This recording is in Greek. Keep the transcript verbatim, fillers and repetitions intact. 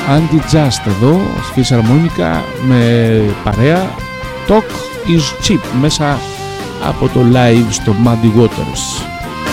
Anti-Just εδώ στη φυσαρμόνικα με παρέα Talk is Cheap μέσα από το live στο Muddy Waters.